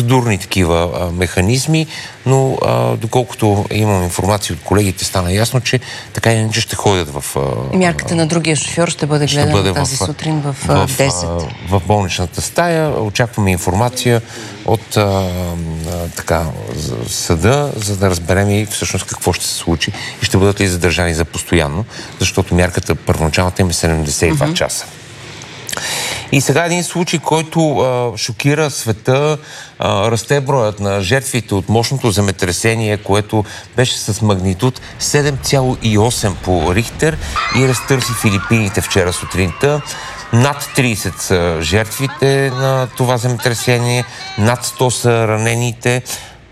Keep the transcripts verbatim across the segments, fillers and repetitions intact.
процедурни такива а, механизми, но а, доколкото имам информация от колегите, стана ясно, че така иначе ще ходят в... А, Мярката на другия шофьор ще бъде гледана ще бъде тази в, сутрин в, в десет. В, в болничната стая. Очакваме информация от а, а, така, съда, за да разберем и всъщност какво ще се случи и ще бъдат ли задържани за постоянно, защото мярката първоначалната им е седемдесет и два mm-hmm. часа. И сега един случай, който а, шокира света, а, расте броят на жертвите от мощното земетресение, което беше с магнитуд седем цяло и осем по Рихтер и разтърси Филипините вчера сутринта. Над трийсет са жертвите на това земетресение, над сто са ранените.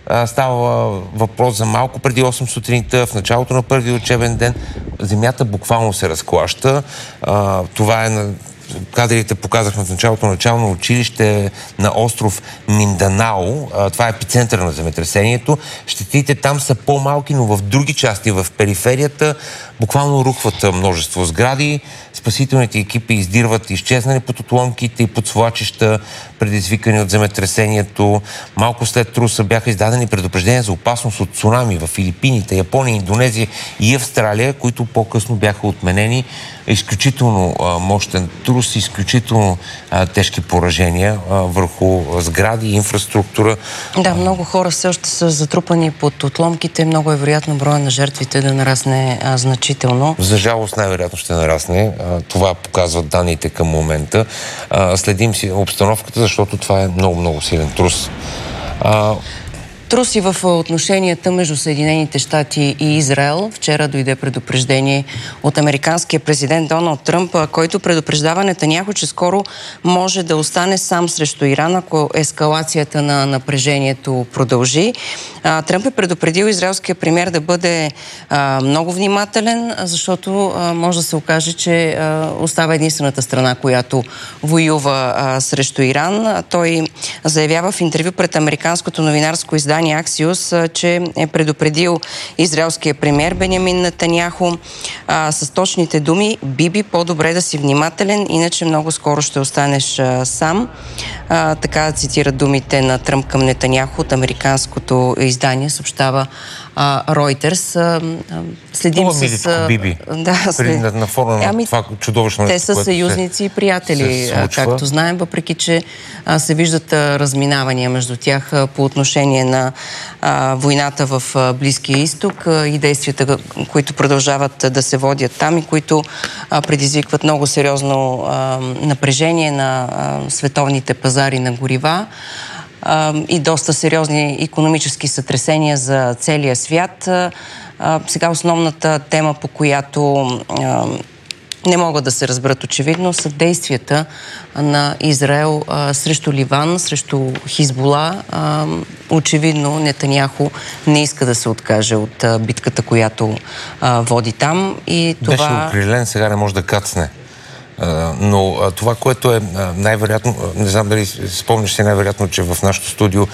Става въпрос за малко преди осем сутринта, в началото на първи учебен ден. Земята буквално се разклаща. А, това е на... Кадрите показахме в началото на начално училище на остров Минданао. А, това е епицентъра на земетресението. Щетите там са по-малки, но в други части, в периферията, буквално рухват множество сгради. Спасителните екипи издирват изчезнали под отломките и под свлачища, предизвикани от земетресението. Малко след труса бяха издадени предупреждения за опасност от цунами в Филипините, Япония, Индонезия и Австралия, които по-късно бяха отменени. Изключително а, мощен трус, изключително а, тежки поражения а, върху сгради и инфраструктура. Да, много хора все още са затрупани под отломките. Много е вероятно броя на жертвите да нарасне а, значително. За жалост най-вероятно ще нарасне. А, това показват данните към момента. А, следим си обстановката, защото това е много-много силен трус. А, Труси в отношенията между Съединените щати и Израел. Вчера дойде предупреждение от американския президент Доналд Тръмп, който предупреждава Нетаняху, че скоро може да остане сам срещу Иран, ако ескалацията на напрежението продължи. Тръмп е предупредил израелския премиер да бъде а, много внимателен, защото а, може да се окаже, че а, остава единствената страна, която воюва а, срещу Иран. Той заявява в интервю пред американското новинарско издание Аксиус, че е предупредил израелския премиер Бенямин Нетаняху а, с точните думи: Биби, по-добре да си внимателен, иначе много скоро ще останеш а, сам. А, така цитират думите на Тръмп към Нетаняху от американското издание, съобщава Reuters. Следим с... А, Биби. Да, след... на, на фона на ами, това чудовищно... Те са съюзници и приятели, както знаем, въпреки че а, се виждат а, разминавания между тях а, по отношение на а, войната в а, Близкия изток а, и действията, които продължават а, да се водят там и които а, предизвикват много сериозно а, напрежение на а, световните пазари на горива и доста сериозни икономически сътресения за целия свят. Сега основната тема, по която не могат да се разберат очевидно, са действията на Израел срещу Ливан, срещу Хизбула. Очевидно Нетаняху не иска да се откаже от битката, която води там. И това... Беше окрилен, сега не може да кацне. Но това, което е най-вероятно, не знам дали спомняш си най-вероятно, че в нашото студио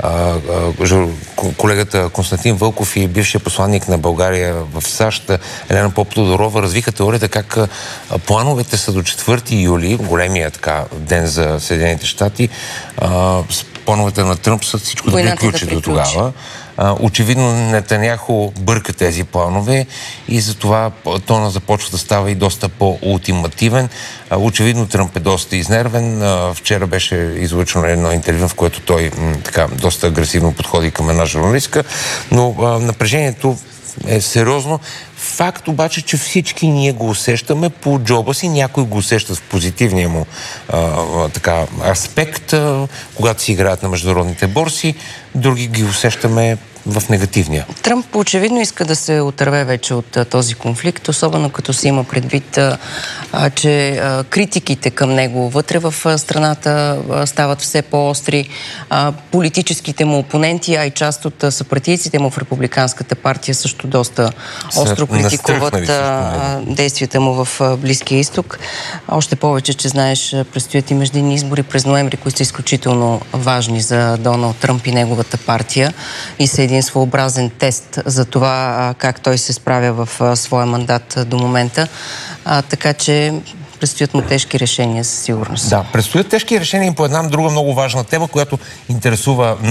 колегата Константин Вълков и бившия посланник на България в САЩ Елена Поп-Тодорова развиха теорията как плановете са до четвърти юли, големия така ден за Съединените щати, с плановете на Тръмп са всичко да приключи до тогава. Очевидно Нетаняху бърка тези планове и затова тона започва да става и доста по-ултимативен. Очевидно Тръмп е доста изнервен. Вчера беше излъчено едно интервю, в което той така доста агресивно подходи към една журналистка, но напрежението е сериозно. Факт обаче, че всички ние го усещаме по джоба си, някои го усещат в позитивния му а, така, аспект, а, когато си играят на международните борси, други ги усещаме в негативния. Тръмп очевидно иска да се отърве вече от а, този конфликт, особено като се има предвид, а, а, че а, критиките към него вътре в а, страната а, стават все по-остри. А, политическите му опоненти, а и част от а, съпартийците му в Републиканската партия също доста остро критикуват а, действията му в а, Близкия изток. Още повече, че знаеш, предстоят и междинни избори през ноември, които са изключително важни за Доналд Тръмп и неговата партия и са един своеобразен тест за това а, как той се справя в а, своя мандат а, до момента. А, така че предстоят му тежки решения със сигурност. Да, предстоят тежки решения и по една друга много важна тема, която интересува